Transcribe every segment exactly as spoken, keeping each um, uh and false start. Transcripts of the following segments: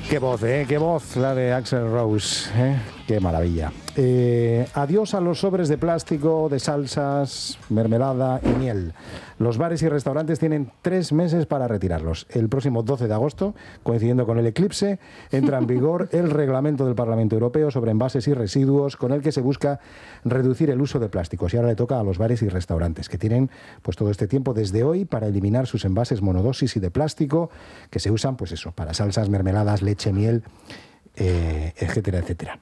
Qué voz, ¿eh? Qué voz la de Axl Rose, ¿eh? Qué maravilla. Eh, adiós a los sobres de plástico, de salsas, mermelada y miel. Los bares y restaurantes tienen tres meses para retirarlos. El próximo doce de agosto, coincidiendo con el eclipse, entra en vigor el reglamento del Parlamento Europeo sobre envases y residuos, con el que se busca reducir el uso de plásticos. Y ahora le toca a los bares y restaurantes, que tienen pues todo este tiempo desde hoy para eliminar sus envases monodosis y de plástico, que se usan pues eso, para salsas, mermeladas, leche, miel, eh, etcétera, etcétera.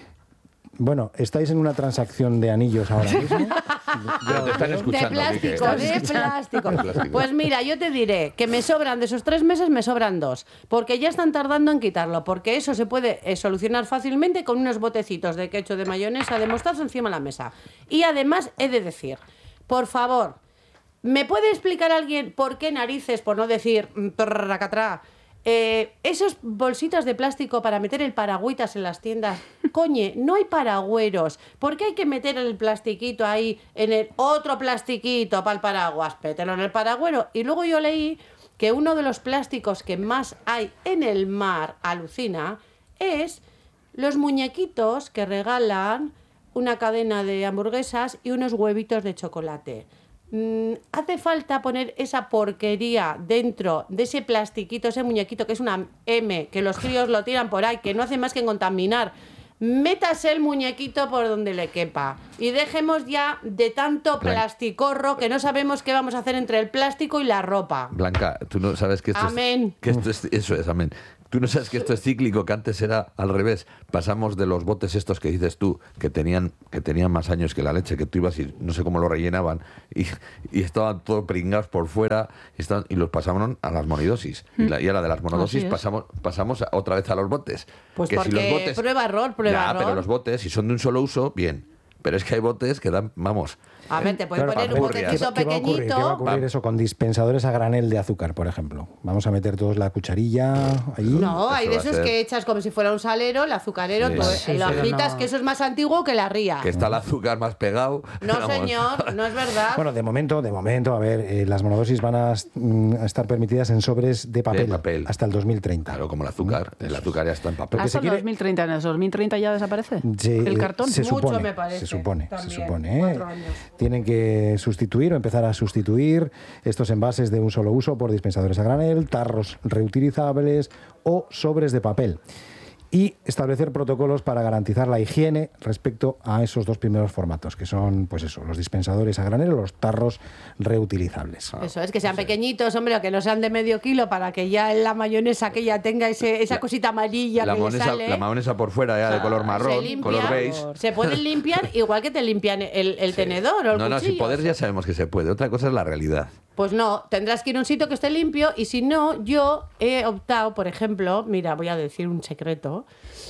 Bueno, estáis en una transacción de anillos ahora mismo. Pero te están escuchando. De plástico, Quique. de plástico. De plástico. Pues mira, yo te diré que me sobran de esos tres meses, me sobran dos. Porque ya están tardando en quitarlo. Porque eso se puede eh, solucionar fácilmente con unos botecitos de ketchup, de mayonesa, de mostaza encima de la mesa. Y además he de decir, por favor, ¿me puede explicar alguien por qué narices, por no decir trracatrá, Eh, esos bolsitas de plástico para meter el paragüitas en las tiendas? Coñe, no hay paragüeros. ¿Por qué hay que meter el plastiquito ahí en el otro plastiquito para el paraguas? Pételo en el paragüero. Y luego yo leí que uno de los plásticos que más hay en el mar, alucina, es los muñequitos que regalan una cadena de hamburguesas y unos huevitos de chocolate. Mm, hace falta poner esa porquería dentro de ese plastiquito, ese muñequito que es una M, que los críos lo tiran por ahí, que no hace más que contaminar. Métase el muñequito por donde le quepa y dejemos ya de tanto plasticorro que no sabemos qué vamos a hacer entre el plástico y la ropa. Blanca, tú no sabes que esto Amén. es... Que esto es eso es, amén. Tú no sabes que esto es cíclico, que antes era al revés. Pasamos de los botes estos que dices tú, que tenían que tenían más años que la leche, que tú ibas y no sé cómo lo rellenaban, y, y estaban todos pringados por fuera, y, estaban, y los pasaban a las monodosis. Mm. Y, la, y a la de las monodosis pasamos pasamos a, otra vez a los botes. Pues que porque si los botes, prueba error, prueba ya, error. pero los botes, si son de un solo uso, bien. Pero es que hay botes que dan, vamos... A ver, te pueden Claro, poner un botecito ¿Qué, qué va a ocurrir? pequeñito. ¿Qué va a ocurrir eso con dispensadores a granel de azúcar, por ejemplo? Vamos a meter todos la cucharilla allí. No, hay de Eso va a esos ser- que echas como si fuera un salero, el azucarero, Sí, tú, sí, y lo sí, agitas, no. que eso es más antiguo que la ría. Que está el azúcar más pegado. No, Vamos. señor, no es verdad. Bueno, de momento, de momento, a ver, eh, las monodosis van a, mm, a estar permitidas en sobres de papel, De papel. hasta el dos mil treinta. Claro, como el azúcar. El azúcar ya está en papel. Porque Hasta se el quiere- dos mil treinta, ¿en el dos mil treinta ya desaparece? Se, el eh, cartón. Se Mucho, supone, me parece, se supone, también, se supone. ¿eh? cuatro años. Tienen que sustituir o empezar a sustituir estos envases de un solo uso por dispensadores a granel, tarros reutilizables o sobres de papel. Y establecer protocolos para garantizar la higiene respecto a esos dos primeros formatos, que son, pues eso, los dispensadores a granel o los tarros reutilizables. Eso es, que sean pequeñitos, hombre, o que no sean de medio kilo, para que ya en la mayonesa que ya tenga ese, esa cosita amarilla La que le mayonesa, sale. la mayonesa por fuera ya de color se marrón, limpia, color beige. se pueden limpiar igual que te limpian el, el tenedor o el No, no, cuchillo. sin poder ya sabemos que se puede. Otra cosa es la realidad. Pues no, tendrás que ir a un sitio que esté limpio y si no, yo he optado, por ejemplo, mira, voy a decir un secreto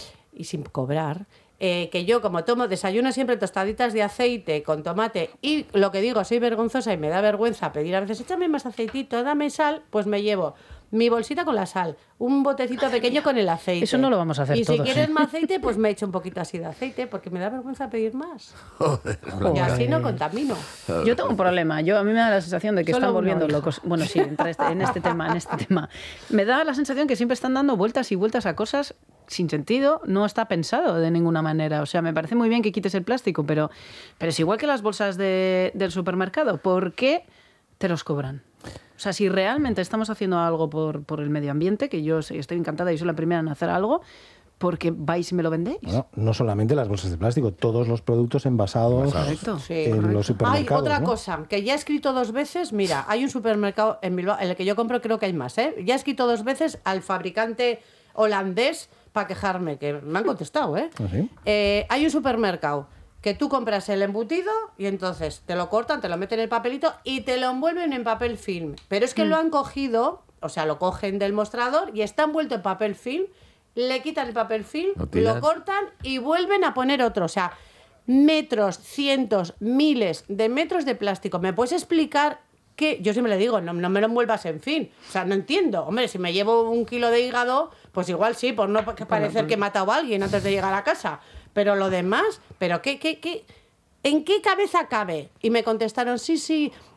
y sin cobrar, eh, que yo como tomo desayuno siempre tostaditas de aceite con tomate y lo que digo, soy vergonzosa y me da vergüenza pedir a veces, échame más aceitito, dame sal, pues me llevo mi bolsita con la sal, un botecito pequeño con el aceite. Eso no lo vamos a hacer Y todos, si quieres ¿eh? más aceite, pues me echo un poquito así de aceite porque me da vergüenza pedir más. Joder, Y así no contamino. Yo tengo un problema. Yo, a mí me da la sensación de que Solo están uno, volviendo hija. locos. Bueno, sí, en este, en este tema, en este tema. Me da la sensación que siempre están dando vueltas y vueltas a cosas sin sentido. No está pensado de ninguna manera. O sea, me parece muy bien que quites el plástico, pero, pero es igual que las bolsas de, del supermercado. ¿Por qué te los cobran? O sea, si realmente estamos haciendo algo por, por el medio ambiente, que yo sé, estoy encantada y soy la primera en hacer algo, ¿por qué vais y me lo vendéis? Bueno, no solamente las bolsas de plástico, todos los productos envasados, Correcto. Sí, en correcto. los supermercados. Hay otra ¿no? cosa, que ya he escrito dos veces, mira, hay un supermercado en Bilbao, en el que yo compro, creo que hay más, ¿eh? Ya he escrito dos veces al fabricante holandés para quejarme, que me han contestado, ¿eh? ¿Ah, sí? Eh, hay un supermercado que tú compras el embutido y entonces te lo cortan, te lo meten en el papelito y te lo envuelven en papel film. Pero es que Mm. lo han cogido, o sea, lo cogen del mostrador y está envuelto en papel film, le quitan el papel film, Lo tiran. lo cortan y vuelven a poner otro. O sea, metros, cientos, miles de metros de plástico. ¿Me puedes explicar qué? Yo siempre le digo, no, no me lo envuelvas en film. O sea, no entiendo. Hombre, si me llevo un kilo de hígado, pues igual sí, por no que parecer que he matado a alguien antes de llegar a casa. Pero lo demás, ¿pero qué, qué, qué? ¿En qué cabeza cabe? Y me contestaron, sí, sí,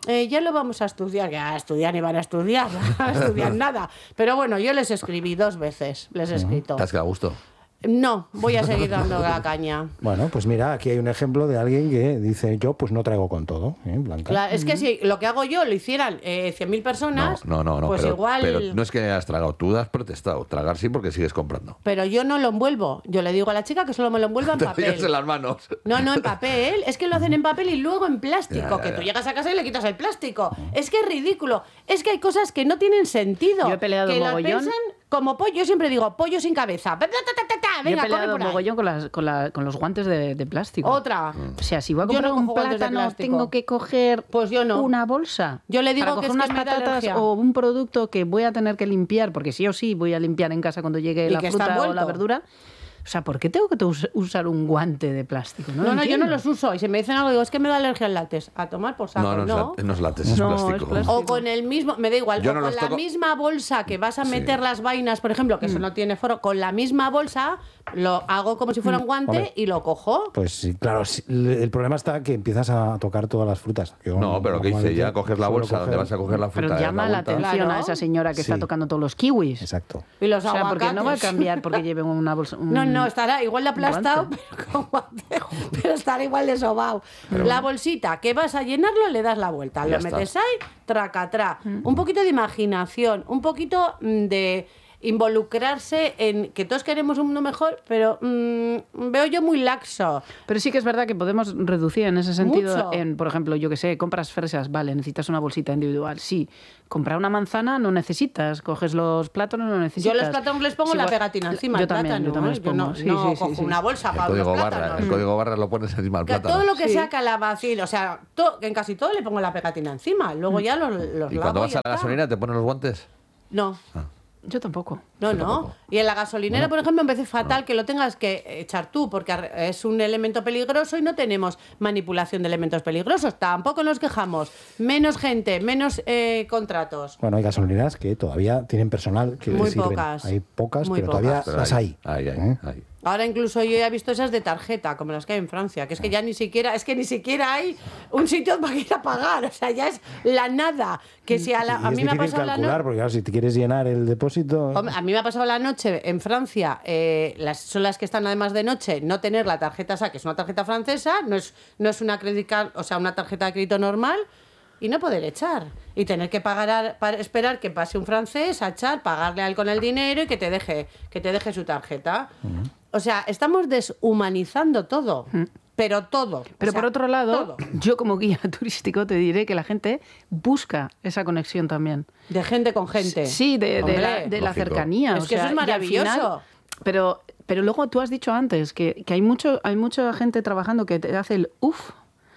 eh, ya lo vamos a estudiar. Que a estudiar ni van a estudiar, no van a estudiar nada. Pero bueno, yo les escribí dos veces, les he escrito. ¿Te has quedado a gusto? No, voy a seguir dando la caña. Bueno, pues mira, aquí hay un ejemplo de alguien que dice, yo pues no traigo con todo, ¿eh, Blanca? Claro, es que si lo que hago yo lo hicieran eh, cien mil personas, No, no, no, no, pues pero, igual... pero no es que hayas tragado, tú has protestado. Tragar sí porque sigues comprando. Pero yo no lo envuelvo. Yo le digo a la chica que solo me lo envuelva en Te papel. pillas en las manos. No, no en papel. Es que lo hacen en papel y luego en plástico. Ya, ya, que ya. tú llegas a casa y le quitas el plástico. Es que es ridículo. Es que hay cosas que no tienen sentido. Yo he peleado que las mogollón. piensan como pollo. Yo siempre digo pollo sin cabeza. Ta, ta, ta, ta, ta, Yo he Venga, corre peleado por ahí. mogollón con, las, con, la- con los guantes de, de plástico. Otra. O sea, si voy a Yo comprar no un cojo guantes de plátano, plástico. tengo que coger Pues yo no. una bolsa. Yo le digo para que coger es unas que me da patatas alergia. o un producto que voy a tener que limpiar, porque sí o sí voy a limpiar en casa cuando llegue Y la que está fruta o la envuelto. verdura. O sea, ¿por qué tengo que us- usar un guante de plástico? No, No, lo no, yo no entiendo. los uso. Y si me dicen algo, digo, es que me da alergia al látex. A tomar por saco. No, no, es no. la- no es látex, es No, es plástico. plástico. O con el mismo, me da igual, Yo o no con los la toco. misma bolsa que vas a meter las vainas, por ejemplo, que eso Mm. no tiene foro, con la misma bolsa lo hago como si fuera un guante Hombre. y lo cojo. Pues sí, claro, sí, el problema está que empiezas a tocar todas las frutas. Yo No, pero ¿qué hice? normalmente Ya coges la suelo bolsa donde coger- vas a coger la fruta. Pero das la llama la vuelta. atención Claro. a esa señora que está Sí. tocando todos los kiwis. Exacto. Y los O sea, porque no va a aguacates. cambiar porque lleven una bolsa. un- No, no, estará igual de aplastado, guante. pero, con guante, pero estará igual de sobao. La bolsita que vas a llenarlo, le das la vuelta. Ya Lo está. metes ahí, tracatrá. Un poquito de imaginación, un poquito mm, de involucrarse en que todos queremos un mundo mejor, pero mm, veo yo muy laxo. Pero sí que es verdad que podemos reducir en ese sentido, Mucho. en, por ejemplo, yo que sé, compras fresas, vale, necesitas una bolsita individual. Sí, comprar una manzana no necesitas, coges los plátanos no necesitas. Yo los plátanos les pongo Sí, la igual- pegatina encima. Yo al también, plátano, yo también ¿eh? les pongo. no, sí, no sí, sí, cojo sí. una bolsa El para código los barra, plátanos. el código barra lo pones encima del Que a plátano. todo lo que Sí. sea calabacín, o sea, to- en casi todo le pongo la pegatina encima. Luego ya los, los ¿Y lavo cuando vas ya a la está. gasolinera te ponen los guantes? No. Yo tampoco. No, Yo no. tampoco. Y en la gasolinera, por ejemplo, me parece fatal que lo tengas que echar tú, porque ar- es un elemento peligroso y no tenemos manipulación de elementos peligrosos. Tampoco nos quejamos. Menos gente, menos eh, contratos. Bueno, hay gasolineras que todavía tienen personal que Muy les sirven. pocas. Hay pocas, Muy pero pocas. todavía Pero las hay. Ahí, ahí, ¿eh? ahí. Ahora incluso yo ya he visto esas de tarjeta, como las que hay en Francia, que es que ya ni siquiera, es que ni siquiera hay un sitio para ir a pagar. O sea, ya es la nada. Que si a, la- Y a es mí me ha difícil pasado la calcular, noche. porque claro, si te quieres llenar el depósito... Hombre, a mí me ha pasado la noche en Francia, eh, las, son las que están además de noche, no tener la tarjeta esa, que es una tarjeta francesa, no es, no es una credit card, o sea, una tarjeta de crédito normal, y no poder echar. Y tener que pagar a- para esperar que pase un francés a echar, pagarle a él con el dinero y que te deje, que te deje su tarjeta. O sea, estamos deshumanizando todo. Pero todo. Pero O sea, por otro lado, todo. yo como guía turístico te diré que la gente busca esa conexión también. De gente con gente. Sí, de, de Hombre, la, de la lógico. cercanía. Es o que eso sea, es y al maravilloso. final- pero, pero luego tú has dicho antes que, que hay, mucho, hay mucha gente trabajando que te hace el uff.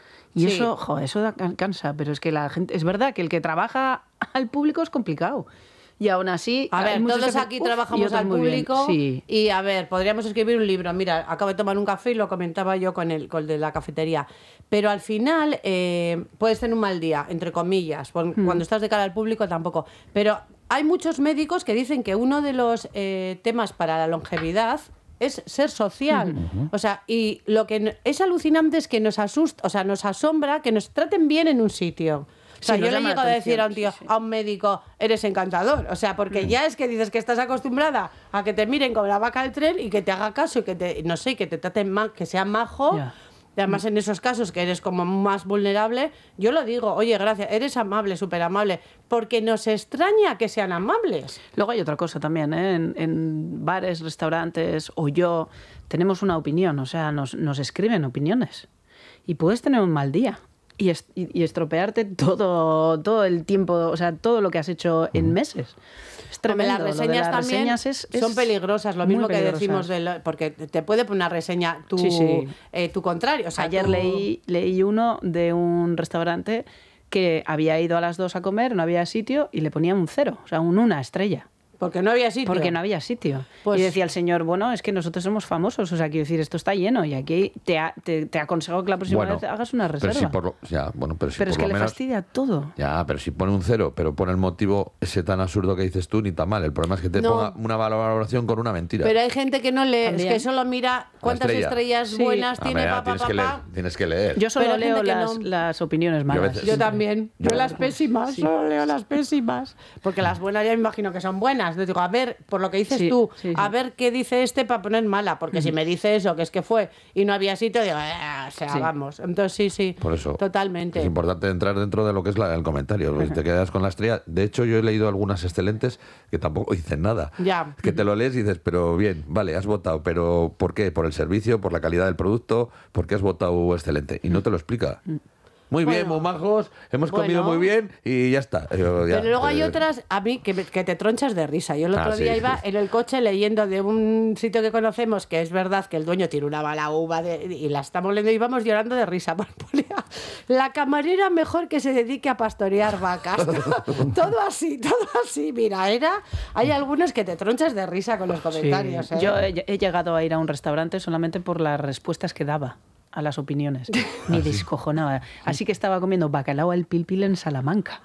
Y Sí. eso, jo, eso da- cansa. Pero es que la gente, es verdad que el que trabaja al público es complicado. Y aún así. A hay ver, muchos todos que hacen aquí "Uf", y trabajamos otros al muy bien. público Sí. y a ver, podríamos escribir un libro. Mira, acabo de tomar un café y lo comentaba yo con el, con el de la cafetería. Pero al final eh, puedes tener un mal día, entre comillas. Pon- Hmm. Cuando estás de cara al público tampoco. Pero hay muchos médicos que dicen que uno de los eh, temas para la longevidad es ser social. O sea, y lo que n- es alucinante es que nos asusta, o sea, nos asombra que nos traten bien en un sitio. O sea, Sí, yo nos le llama llego a la decir a un atención, tío, sí, sí. a un médico, eres encantador. O sea, porque ya es que dices que estás acostumbrada a que te miren como la vaca del tren y que te haga caso y que te, no sé, que te traten mal, que sea majo. Ya. Y además en esos casos que eres como más vulnerable, yo lo digo, oye, gracias, eres amable, súper amable, porque nos extraña que sean amables. Luego hay otra cosa también, ¿eh? en, en bares, restaurantes o yo tenemos una opinión, o sea, nos, nos escriben opiniones y puedes tener un mal día y, est- y- y estropearte todo, todo el tiempo, o sea, todo lo que has hecho en meses. Es Hombre, tremendo. las lo de reseñas las también reseñas es- es son peligrosas, lo muy mismo que peligrosas. decimos, de lo- porque te puede poner una reseña tu, Sí, sí. eh, tu contrario. O sea, Ayer tu- leí, leí uno de un restaurante que había ido a las dos a comer, no había sitio y le ponía un cero, o sea, un una estrella. Porque no había sitio. Porque no había sitio. Pues- y decía el señor, bueno, es que nosotros somos famosos, o sea, quiero decir, esto está lleno y aquí te, ha- te, te aconsejo que la próxima Bueno, vez hagas una reserva. Pero si por lo, ya, bueno, pero si Pero por es que lo le menos, fastidia todo. Ya, pero si pone un cero, pero pone el motivo ese tan absurdo que dices tú, ni tan mal. El problema es que te No. ponga una valoración con una mentira. Pero hay gente que no lee, es También. que solo mira cuántas estrella. estrellas Sí. buenas Ah, tiene mira, papá, tienes, que leer, papá. tienes que leer. Yo solo Pero hay leo gente que las, no. las opiniones malas. veces- Yo también. Yo Yo- las pésimas, solo leo las pésimas. Porque las buenas ya me imagino que son buenas. Yo digo, a ver, por lo que dices Sí, tú, sí, sí. a ver qué dice este para poner mala. Porque si me dice eso, que es que fue y no había sitio, digo, "Ah, o sea, Sí. vamos". Entonces sí, sí. Por eso Totalmente. es importante entrar dentro de lo que es la- el comentario. porque Si te quedas con la estrella. De hecho, yo he leído algunas excelentes que tampoco dicen nada. Ya. Que te lo lees y dices, pero bien, vale, has votado, pero ¿por qué? ¿Por el servicio? ¿Por la calidad del producto? ¿Por qué has votado excelente? Y no te lo explica. Muy bien, Bueno. muy majos, hemos comido Bueno. muy bien y ya está. Yo, ya, Pero luego hay eh, otras, a mí, que, me- que te tronchas de risa. Yo el otro Ah, día sí. iba en el coche leyendo de un sitio que conocemos, que es verdad que el dueño tiene una mala uva de- y la estamos leyendo y íbamos llorando de risa. Ponía, la camarera mejor que se dedique a pastorear vacas. Todo así, todo así. Mira, era, hay algunos que te tronchas de risa con los comentarios. ¿eh? Yo he, he llegado a ir a un restaurante solamente por las respuestas que daba a las opiniones. Me descojonaba. Así que estaba comiendo bacalao al pil pil en Salamanca.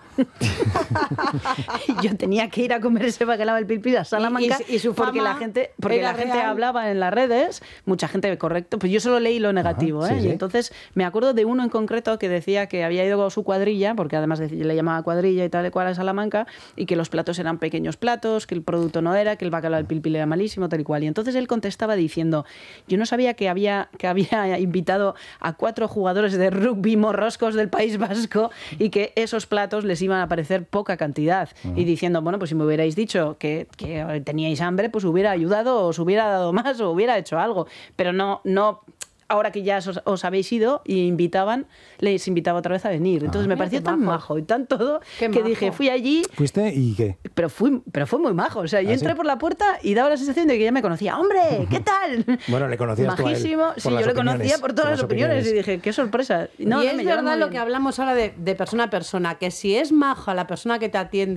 Y yo tenía que ir a comer ese bacalao al pil pil a Salamanca y su porque fama la gente, porque era la gente real. hablaba en las redes, mucha gente, correcto, pues yo solo leí lo negativo, Ajá, ¿eh? sí, Y sí. entonces me acuerdo de uno en concreto que decía que había ido con su cuadrilla, porque además de- le llamaba cuadrilla y tal y cual a Salamanca, y que los platos eran pequeños platos, que el producto no era, que el bacalao al pil pil era malísimo, tal y cual. Y entonces él contestaba diciendo, yo no sabía que había, que había invitado a cuatro jugadores de rugby morroscos del País Vasco y que esos platos les iban a parecer poca cantidad. Y diciendo, bueno, pues si me hubierais dicho que, que teníais hambre, pues hubiera ayudado, os hubiera dado más o hubiera hecho algo. Pero no, no, ahora que ya os, os habéis ido y invitaban, les invitaba otra vez a venir. Entonces me Mira, pareció qué tan majo. majo y tan todo Qué que majo. dije, fui allí, ¿Fuiste y qué? pero fui, pero fue muy majo. O sea, yo ¿Ah, entré sí? por la puerta y daba la sensación de que ya me conocía. ¡Hombre! ¿Qué tal? Bueno, le conocías tú a él Majísimo. por Sí, las yo le conocía opiniones, por todas por las opiniones. Y dije, qué sorpresa. No, y no, es me llevaron verdad muy lo bien. que hablamos ahora de, de persona a persona, que si es maja la persona que te atiende,